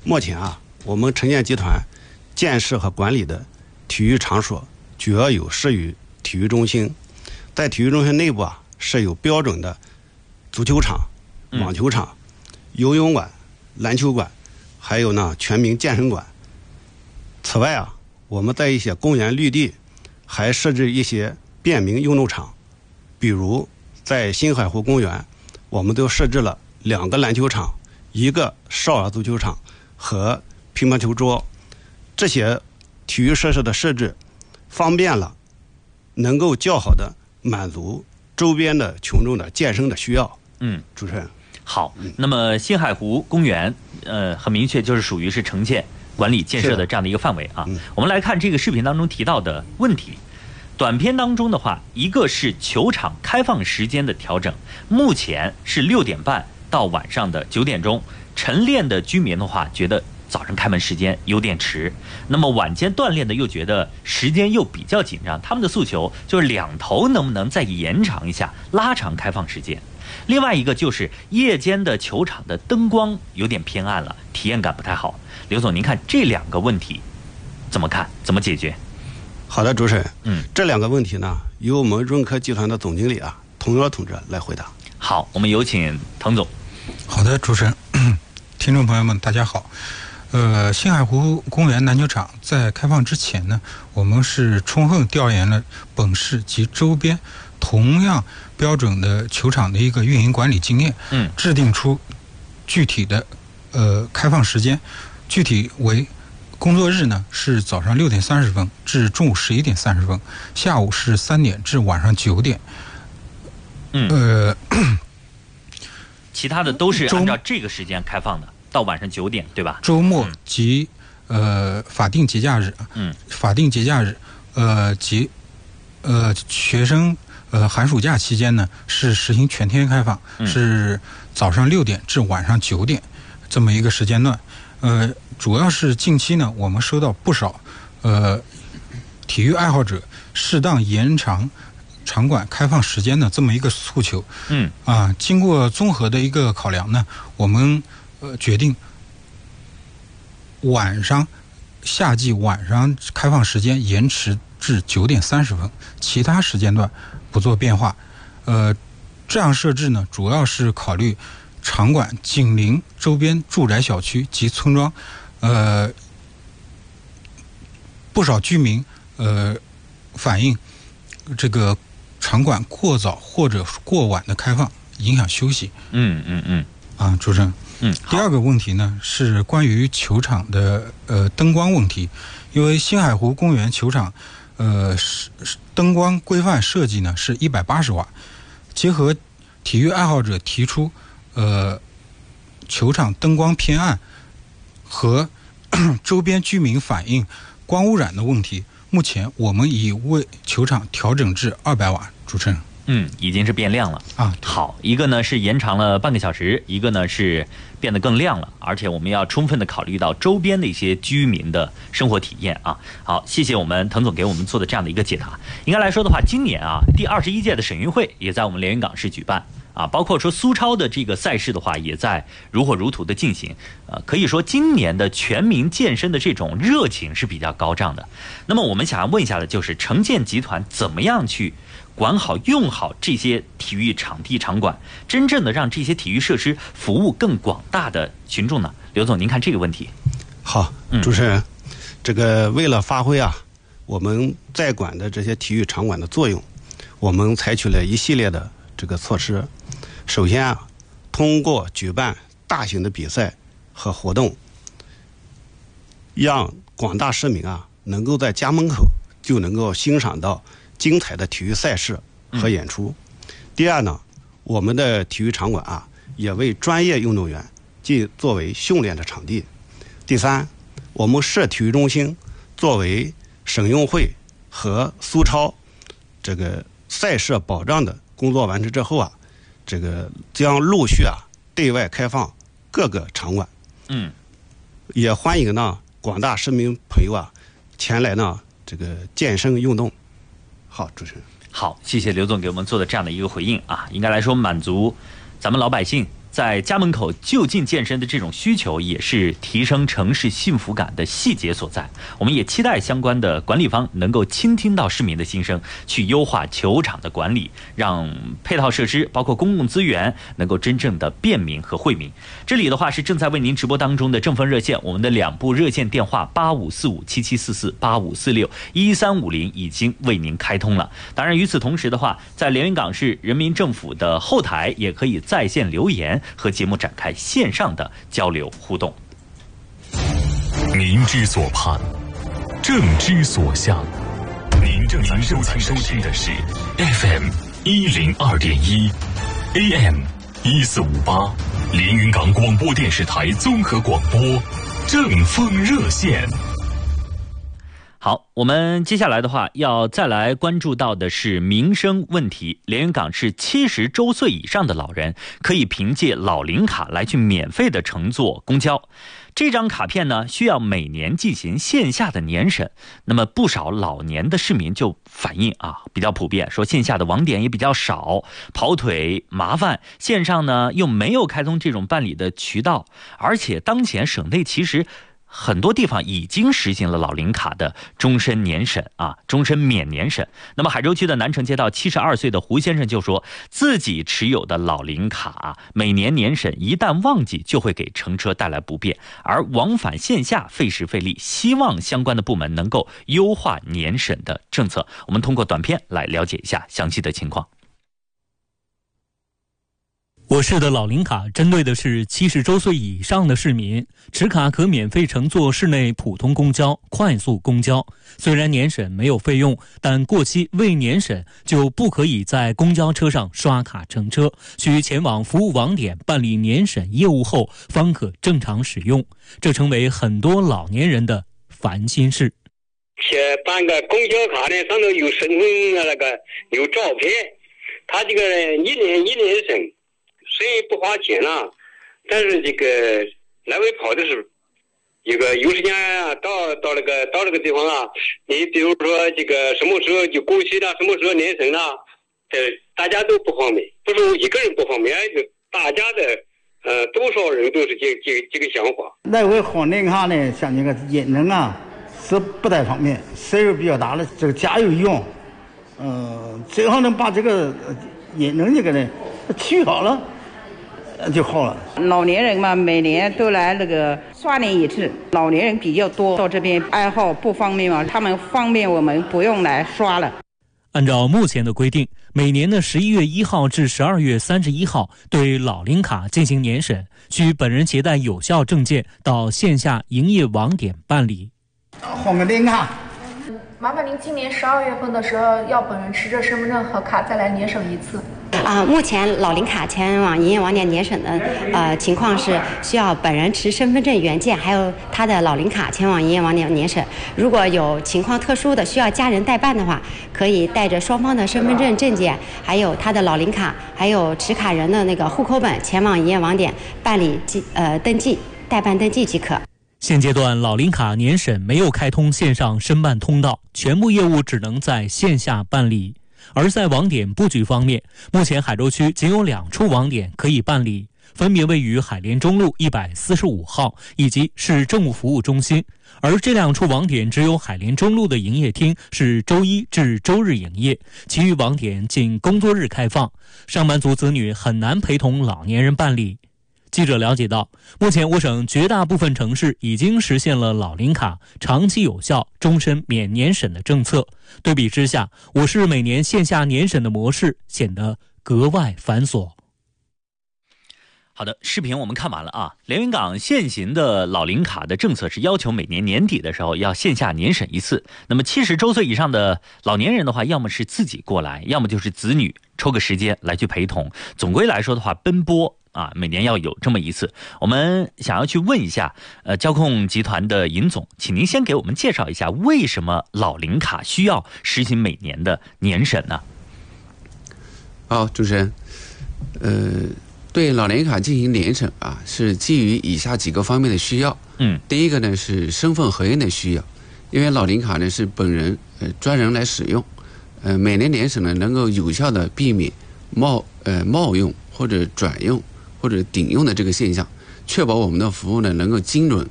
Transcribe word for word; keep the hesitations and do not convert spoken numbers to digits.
目前啊，我们城建集团建设和管理的体育场所主要有设于体育中心，在体育中心内部啊设有标准的足球场、网球场、游泳馆、篮球馆，还有呢全民健身馆。此外啊，我们在一些公园绿地还设置一些便民运动场，比如在新海湖公园，我们都设置了两个篮球场、一个少儿足球场和乒乓球桌。这些体育设施的设置方便了能够较好的满足周边的群众的健身的需要。 嗯， 主持人好，那么新海湖公园呃很明确就是属于是城建管理建设的这样的一个范围啊。我们来看这个视频当中提到的问题，短片当中的话，一个是球场开放时间的调整，目前是六点半到晚上的九点钟。晨练的居民的话，觉得早上开门时间有点迟，那么晚间锻炼的又觉得时间又比较紧张，他们的诉求就是两头能不能再延长一下，拉长开放时间。另外一个就是夜间的球场的灯光有点偏暗了，体验感不太好。刘总，您看这两个问题怎么看？怎么解决？ 好的，主持人， 嗯， 这两个问题呢，由我们润科集团的总经理啊，童瑶同志来回答。 好，我们有请滕总。 好的，主持人，听众朋友们，大家好。呃，新海湖公园篮球场在开放之前呢，我们是充分调研了本市及周边同样标准的球场的一个运营管理经验， 嗯， 制定出具体的呃开放时间，具体为工作日呢是早上六点三十分至中午十一点三十分，下午是三点至晚上九点。 嗯， 呃， 其他的都是按照这个时间开放的，到晚上九点，对吧？ 周末及、嗯、呃法定节假日， 嗯， 法定节假日，呃及呃学生呃寒暑假期间呢是实行全天开放， 嗯、 是早上六点至晚上九点这么一个时间段。呃，主要是近期呢，我们收到不少呃体育爱好者适当延长场馆开放时间的这么一个诉求。 嗯啊，经过综合的一个考量呢，我们呃决定晚上夏季晚上开放时间延迟至九点三十分，其他时间段不做变化。呃，这样设置呢，主要是考虑场馆紧邻周边住宅小区及村庄，呃，不少居民呃反映这个场馆过早或者过晚的开放影响休息。 嗯嗯嗯。 啊，主持人。 嗯。 第二个问题呢是关于球场的呃灯光问题，因为新海湖公园球场呃灯光规范设计呢是一百八十瓦，结合体育爱好者提出呃球场灯光偏暗和周边居民反映光污染的问题，目前我们已为球场调整至二百瓦。主持人。 嗯，已经是变亮了啊。 好，一个呢是延长了半个小时，一个呢是变得更亮了，而且我们要充分的考虑到周边的一些居民的生活体验啊。好，谢谢我们滕总给我们做的这样的一个解答。应该来说的话，今年啊第二十一届的省运会也在我们连云港市举办啊，包括说苏超的这个赛事的话，也在如火如荼的进行。呃，可以说今年的全民健身的这种热情是比较高涨的。那么我们想要问一下的就是，城建集团怎么样去管好用好这些体育场地场馆，真正的让这些体育设施服务更广大的群众呢？刘总，您看这个问题。 好，主持人，嗯、这个为了发挥啊我们在管的这些体育场馆的作用，我们采取了一系列的这个措施。首先啊，通过举办大型的比赛和活动，让广大市民啊能够在家门口就能够欣赏到精彩的体育赛事和演出。嗯、第二呢，我们的体育场馆啊，也为专业运动员即作为训练的场地。第三，我们市体育中心作为省运会和苏超这个赛事保障的工作完成之后啊，这个将陆续啊对外开放各个场馆。 嗯， 也欢迎呢广大市民朋友啊前来呢这个健身运动。好，主持人。 好，谢谢刘总给我们做的这样的一个回应啊，应该来说满足咱们老百姓在家门口就近健身的这种需求，也是提升城市幸福感的细节所在。我们也期待相关的管理方能够倾听到市民的心声，去优化球场的管理，让配套设施包括公共资源能够真正的便民和惠民。这里的话是正在为您直播当中的正风热线，我们的两部热线电话八五四五七七四四、八五四六一三五零已经为您开通了。当然与此同时的话，在连云港市人民政府的后台也可以在线留言，和节目展开线上的交流互动。 民之所盼，政之所向。您正在收听的是 F M 一零二点一 A M 一四五八连云港广播电视台综合广播正风热线。 好，我们接下来的话要再来关注到的是民生问题。连云港市七十周岁以上的老人可以凭借老龄卡来去免费的乘坐公交。这张卡片呢，需要每年进行线下的年审。那么不少老年的市民就反映啊，比较普遍，说线下的网点也比较少，跑腿麻烦，线上呢又没有开通这种办理的渠道，而且当前省内其实很多地方已经实行了老龄卡的终身年审啊，终身免年审。那么海州区的南城街道七十二岁的胡先生就说，自己持有的老龄卡每年年审一旦忘记就会给乘车带来不便，而往返线下费时费力，希望相关的部门能够优化年审的政策。我们通过短片来了解一下详细的情况。 我市的老龄卡针对的是七十周岁以上的市民，持卡可免费乘坐市内普通公交、快速公交。虽然年审没有费用，但过期未年审就不可以在公交车上刷卡乘车，需前往服务网点办理年审业务后方可正常使用，这成为很多老年人的烦心事。 且办个公交卡呢，上头有身份的那个有照片，他这个一年一年审。虽不花钱啊，但是这个来回跑的是一个有时间啊，到到那个到那个地方啊，你比如说这个什么时候就过期了，什么时候年审了，这大家都不方便，不是我一个人不方便，就大家的呃多少人都是这这这个想法。 来回跑那个呢，像那个引人啊是不太方便，岁数比较大了，这个加油用，呃，最好能把这个引人这个呢取好了。就好了。 老年人嘛，每年都来那个刷脸一次，老年人比较多，到这边爱好不方便嘛，他们方便我们不用来刷了。 按照目前的规定，每年的十一月一号至十二月三十一号对老龄卡进行年审，需本人携带有效证件到线下营业网点办理。 换个年卡。 麻烦您今年十二月份的时候要本人持着身份证和卡再来年审一次。 啊、呃，目前老龄卡前往营业网点年审的呃情况是需要本人持身份证原件，还有他的老龄卡前往营业网点年审。如果有情况特殊的需要家人代办的话，可以带着双方的身份证证件，还有他的老龄卡，还有持卡人的那个户口本前往营业网点办理记呃登记代办登记即可。 现阶段老龄卡年审没有开通线上申办通道，全部业务只能在线下办理。而在网点布局方面，目前海州区仅有两处网点可以办理，分别位于海联中路一百四十五号以及市政务服务中心。而这两处网点只有海联中路的营业厅是周一至周日营业，其余网点仅工作日开放，上班族子女很难陪同老年人办理。记者了解到，目前我省绝大部分城市已经实现了老龄卡长期有效、终身免年审的政策。对比之下，我市每年线下年审的模式显得格外繁琐。 好的，视频我们看完了啊。连云港现行的老龄卡的政策是要求每年年底的时候要线下年审一次。那么七十周岁以上的老年人的话，要么是自己过来，要么就是子女抽个时间来去陪同。总归来说的话，奔波啊，每年要有这么一次。我们想要去问一下，呃，交控集团的尹总，请您先给我们介绍一下，为什么老龄卡需要实行每年的年审呢？ 好，主持人，呃，对老龄卡进行年审啊，是基于以下几个方面的需要。 嗯， 第一个呢是身份核验的需要，因为老龄卡呢是本人呃专人来使用，呃，每年年审呢能够有效的避免冒呃冒用或者转用或者顶用的这个现象，确保我们的服务呢能够精准